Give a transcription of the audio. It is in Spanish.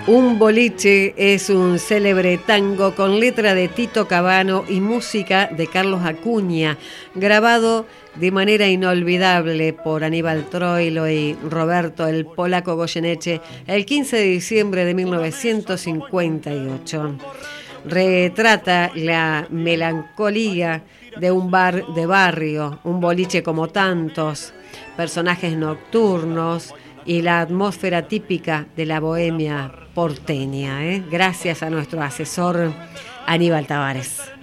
Un boliche es un célebre tango con letra de Tito Cabano y música de Carlos Acuña, grabado de manera inolvidable por Aníbal Troilo y Roberto el Polaco Goyeneche el 15 de diciembre de 1958. Retrata la melancolía de un bar de barrio, un boliche como tantos, personajes nocturnos y la atmósfera típica de la bohemia porteña. Gracias a nuestro asesor Aníbal Tavares.